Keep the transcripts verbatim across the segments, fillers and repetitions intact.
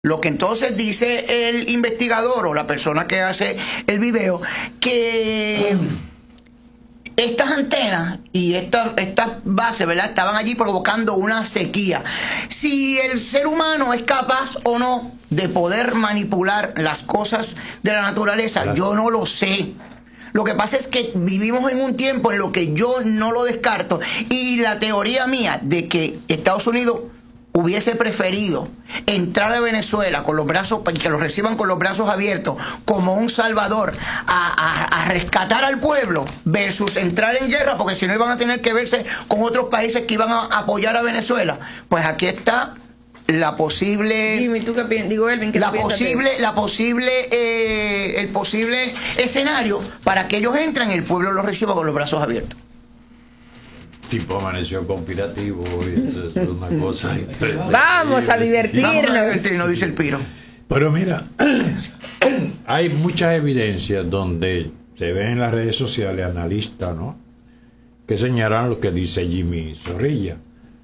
Lo que entonces dice el investigador o la persona que hace el video, que estas antenas y estas estas bases, ¿verdad?, estaban allí provocando una sequía. Si el ser humano es capaz o no de poder manipular las cosas de la naturaleza, claro, yo no lo sé. Lo que pasa es que vivimos en un tiempo en lo que yo no lo descarto. Y la teoría mía de que Estados Unidos hubiese preferido entrar a Venezuela con los brazos, que los reciban con los brazos abiertos como un salvador a, a, a rescatar al pueblo, versus entrar en guerra, porque si no iban a tener que verse con otros países que iban a apoyar a Venezuela. Pues aquí está la posible Jimmy, ¿tú qué piensas? Digo, Elvin, ¿qué la posible la posible eh, el posible escenario para que ellos entren y el pueblo los reciba con los brazos abiertos. Tipo amaneció conspirativo y eso es una cosa. Vamos a divertirnos. Vamos a divertirnos, dice el Piro. Pero mira, hay muchas evidencias donde se ven en las redes sociales analistas, ¿no?, que señalan lo que dice Jimmy Zorrilla.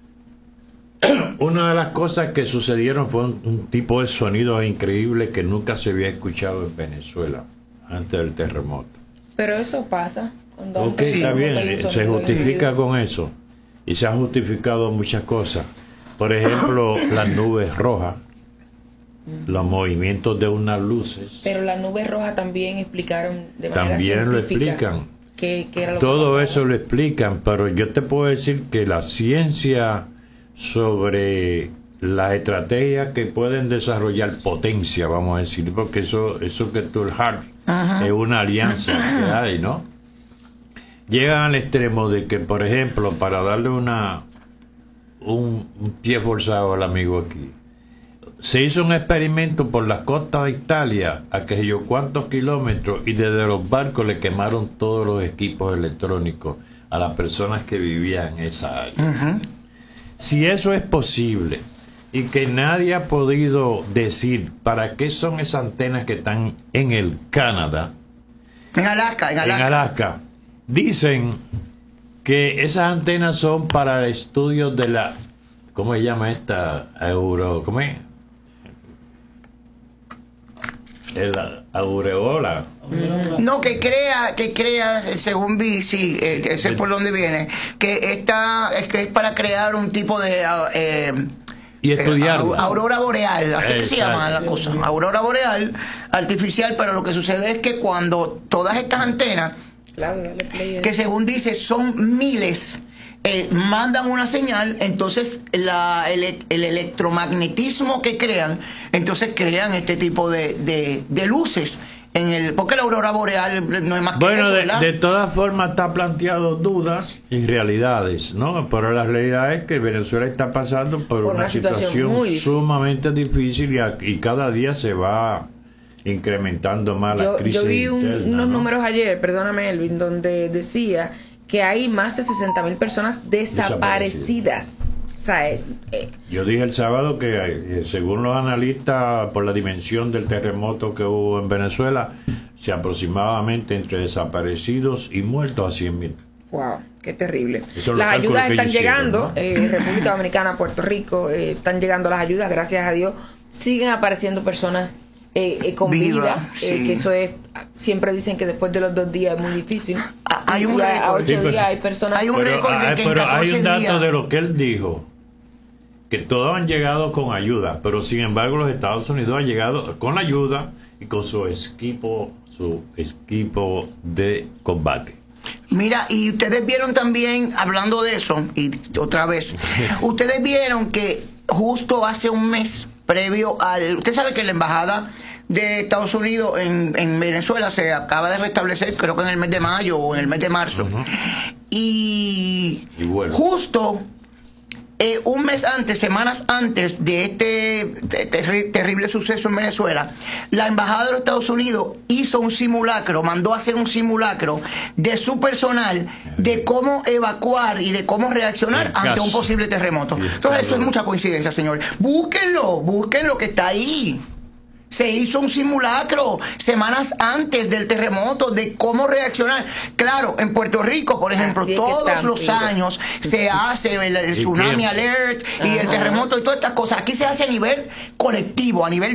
Una de las cosas que sucedieron fue un, un tipo de sonido increíble que nunca se había escuchado en Venezuela antes del terremoto. Pero eso pasa. Ok, sí, está bien, se justifica con eso. Y se han justificado muchas cosas. Por ejemplo, las nubes rojas, los movimientos de unas luces. Pero las nubes rojas también explicaron de manera También lo explican. Que, que era lo Todo que eso lo explican, pero yo te puedo decir que la ciencia sobre las estrategias que pueden desarrollar potencia, vamos a decir, porque eso, eso que tú el Hart es una alianza que hay, ¿no? Llegan al extremo de que, por ejemplo, para darle una un, un pie forzado al amigo aquí, se hizo un experimento por las costas de Italia, a que yo cuántos kilómetros, y desde los barcos le quemaron todos los equipos electrónicos a las personas que vivían en esa área. Uh-huh. Si eso es posible y que nadie ha podido decir para qué son esas antenas que están en el Canadá, en Alaska, en Alaska, en Alaska, dicen que esas antenas son para el estudio de la, ¿cómo se llama esta? Euro, ¿cómo es? La aureola. No, que crea, que crea, según vi, sí, eh, ese es por donde viene, que esta es que es para crear un tipo de eh, y estudiar eh, aurora boreal, así Exacto. que se llama la cosa, aurora boreal artificial. Pero lo que sucede es que cuando todas estas antenas, claro, dale play, que según dice son miles, Eh, mandan una señal, entonces la, el, el electromagnetismo que crean, entonces crean este tipo de, de, de luces en el, porque la aurora boreal no es más que bueno, eso, de, ¿verdad? de todas formas está planteado dudas y realidades, ¿no? Pero la realidad es que Venezuela está pasando por, por una, una situación, situación sumamente difícil y, a, y cada día se va incrementando más yo, la crisis yo vi un, interna, unos ¿no? números ayer, perdóname Elvin, donde decía que hay más de sesenta mil personas desaparecidas. O sea, eh, eh. Yo dije el sábado que eh, según los analistas, por la dimensión del terremoto que hubo en Venezuela, se aproximadamente entre desaparecidos y muertos a cien mil. Wow, qué terrible. Las ayudas están hicieron, llegando, ¿no? eh, República Dominicana, Puerto Rico, eh, están llegando las ayudas, gracias a Dios. Siguen apareciendo personas Eh, eh, con Viva, vida, sí. eh, que eso es, siempre dicen que después de los dos días es muy difícil. Ah, hay un y a, récord. a ocho Sí, pero, días hay personas. Hay un pero, récord de hay, que en pero hay catorce un dato días, de lo que él dijo, que todos han llegado con ayuda, pero sin embargo los Estados Unidos han llegado con la ayuda y con su equipo, su equipo de combate. Mira, y ustedes vieron también, hablando de eso, y otra vez, ustedes vieron que justo hace un mes, previo al... Usted sabe que la embajada de Estados Unidos en, en Venezuela se acaba de restablecer, creo que en el mes de mayo o en el mes de marzo. Uh-huh. Y, y bueno. justo eh, un mes antes, semanas antes de este ter terrible suceso en Venezuela, la embajada de los Estados Unidos hizo un simulacro, mandó a hacer un simulacro de su personal de cómo evacuar y de cómo reaccionar ante un posible terremoto. Entonces eso es mucha coincidencia, señor. Búsquenlo, búsquenlo que está ahí. Se hizo un simulacro semanas antes del terremoto de cómo reaccionar. Claro, en Puerto Rico, por ejemplo, todos los años se hace el, el tsunami alert y el terremoto y todas estas cosas. Aquí se hace a nivel colectivo, a nivel